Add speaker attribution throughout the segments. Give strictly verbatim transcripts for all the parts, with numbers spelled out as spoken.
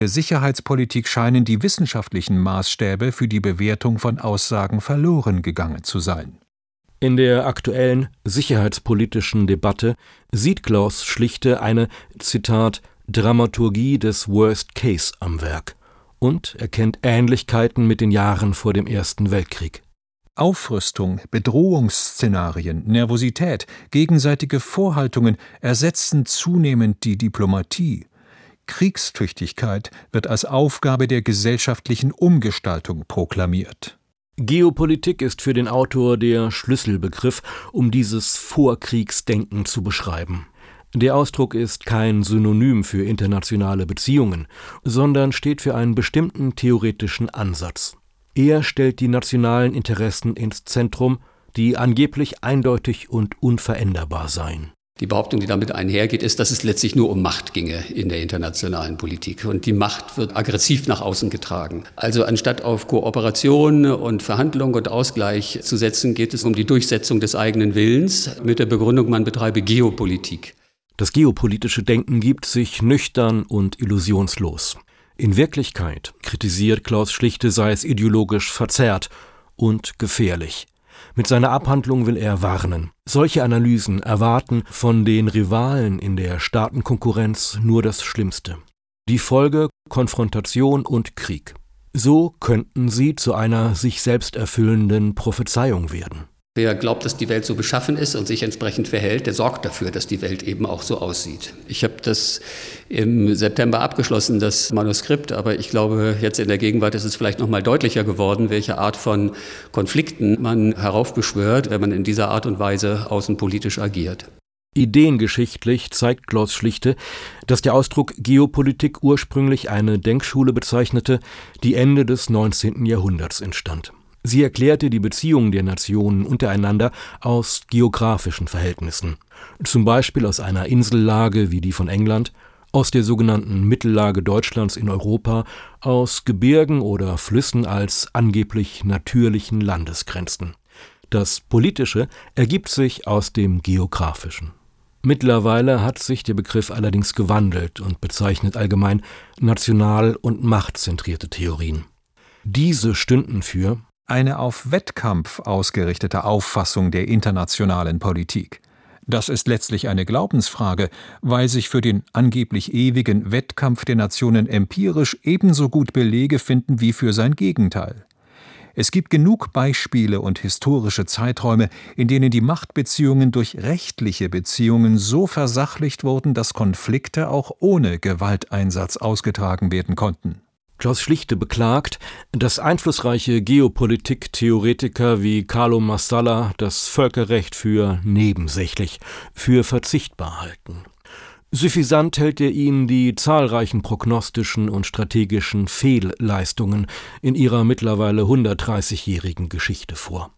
Speaker 1: Sicherheitspolitik scheinen die wissenschaftlichen Maßstäbe für die Bewertung von Aussagen verloren gegangen zu sein.
Speaker 2: In der aktuellen sicherheitspolitischen Debatte sieht Klaus Schlichte eine, Zitat, Dramaturgie des Worst Case am Werk und erkennt Ähnlichkeiten mit den Jahren vor dem Ersten Weltkrieg.
Speaker 1: Aufrüstung, Bedrohungsszenarien, Nervosität, gegenseitige Vorhaltungen ersetzen zunehmend die Diplomatie. Kriegstüchtigkeit wird als Aufgabe der gesellschaftlichen Umgestaltung proklamiert.
Speaker 2: Geopolitik ist für den Autor der Schlüsselbegriff, um dieses Vorkriegsdenken zu beschreiben. Der Ausdruck ist kein Synonym für internationale Beziehungen, sondern steht für einen bestimmten theoretischen Ansatz. Er stellt die nationalen Interessen ins Zentrum, die angeblich eindeutig und unveränderbar seien.
Speaker 3: Die Behauptung, die damit einhergeht, ist, dass es letztlich nur um Macht ginge in der internationalen Politik. Und die Macht wird aggressiv nach außen getragen. Also anstatt auf Kooperation und Verhandlung und Ausgleich zu setzen, geht es um die Durchsetzung des eigenen Willens mit der Begründung, man betreibe Geopolitik.
Speaker 2: Das geopolitische Denken gibt sich nüchtern und illusionslos. In Wirklichkeit, kritisiert Klaus Schlichte, sei es ideologisch verzerrt und gefährlich. Mit seiner Abhandlung will er warnen. Solche Analysen erwarten von den Rivalen in der Staatenkonkurrenz nur das Schlimmste. Die Folge Konfrontation und Krieg. So könnten sie zu einer sich selbst erfüllenden Prophezeiung werden.
Speaker 3: Wer glaubt, dass die Welt so beschaffen ist und sich entsprechend verhält, der sorgt dafür, dass die Welt eben auch so aussieht. Ich habe das im September abgeschlossen, das Manuskript, aber ich glaube, jetzt in der Gegenwart ist es vielleicht noch mal deutlicher geworden, welche Art von Konflikten man heraufbeschwört, wenn man in dieser Art und Weise außenpolitisch agiert.
Speaker 2: Ideengeschichtlich zeigt Klaus Schlichte, dass der Ausdruck Geopolitik ursprünglich eine Denkschule bezeichnete, die Ende des neunzehnten Jahrhunderts entstand. Sie erklärte die Beziehungen der Nationen untereinander aus geografischen Verhältnissen, zum Beispiel aus einer Insellage wie die von England, aus der sogenannten Mittellage Deutschlands in Europa, aus Gebirgen oder Flüssen als angeblich natürlichen Landesgrenzen. Das Politische ergibt sich aus dem Geografischen. Mittlerweile hat sich der Begriff allerdings gewandelt und bezeichnet allgemein national- und machtzentrierte Theorien. Diese stünden für
Speaker 1: eine auf Wettkampf ausgerichtete Auffassung der internationalen Politik. Das ist letztlich eine Glaubensfrage, weil sich für den angeblich ewigen Wettkampf der Nationen empirisch ebenso gut Belege finden wie für sein Gegenteil. Es gibt genug Beispiele und historische Zeiträume, in denen die Machtbeziehungen durch rechtliche Beziehungen so versachlicht wurden, dass Konflikte auch ohne Gewalteinsatz ausgetragen werden konnten.
Speaker 2: Klaus Schlichte beklagt, dass einflussreiche Geopolitik-Theoretiker wie Carlo Massala das Völkerrecht für nebensächlich, für verzichtbar halten. Suffisant hält er ihnen die zahlreichen prognostischen und strategischen Fehlleistungen in ihrer mittlerweile hundertdreißigjährigen Geschichte vor.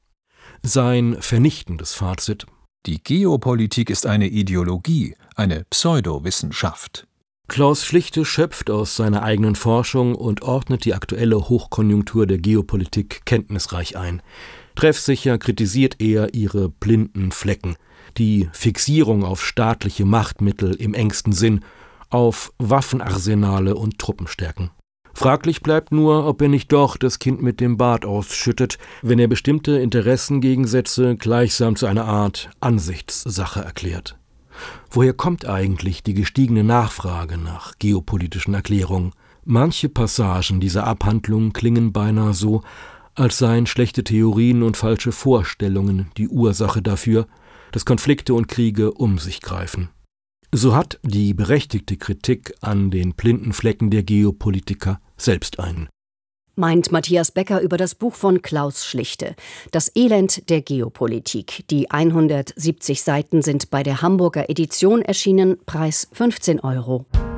Speaker 2: Sein vernichtendes Fazit:
Speaker 1: Die Geopolitik ist eine Ideologie, eine Pseudowissenschaft.
Speaker 2: Klaus Schlichte schöpft aus seiner eigenen Forschung und ordnet die aktuelle Hochkonjunktur der Geopolitik kenntnisreich ein. Treffsicher kritisiert er ihre blinden Flecken, die Fixierung auf staatliche Machtmittel im engsten Sinn, auf Waffenarsenale und Truppenstärken. Fraglich bleibt nur, ob er nicht doch das Kind mit dem Bad ausschüttet, wenn er bestimmte Interessengegensätze gleichsam zu einer Art Ansichtssache erklärt. Woher kommt eigentlich die gestiegene Nachfrage nach geopolitischen Erklärungen? Manche Passagen dieser Abhandlung klingen beinahe so, als seien schlechte Theorien und falsche Vorstellungen die Ursache dafür, dass Konflikte und Kriege um sich greifen. So hat die berechtigte Kritik an den blinden Flecken der Geopolitiker selbst einen.
Speaker 4: Meint Matthias Becker über das Buch von Klaus Schlichte, Das Elend der Geopolitik. Die hundertsiebzig Seiten sind bei der Hamburger Edition erschienen, Preis fünfzehn Euro.